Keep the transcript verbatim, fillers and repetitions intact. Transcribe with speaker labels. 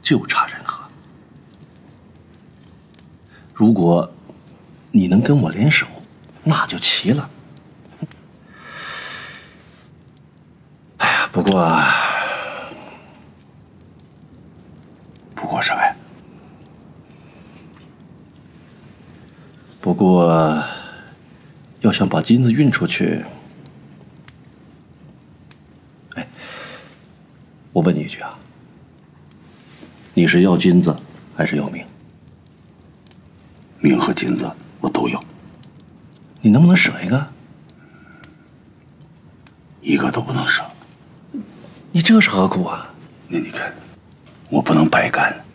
Speaker 1: 就差人和。如果你能跟我联手，那就齐了。哎呀，不过，
Speaker 2: 不过啥呀？
Speaker 1: 不过，要想把金子运出去，哎，我问你一句啊，你是要金子还是要命？
Speaker 2: 命和金子我都要，
Speaker 1: 你能不能舍一个？
Speaker 2: 一个都不能少。
Speaker 1: 你这是何苦啊？
Speaker 2: 那你看，我不能白干。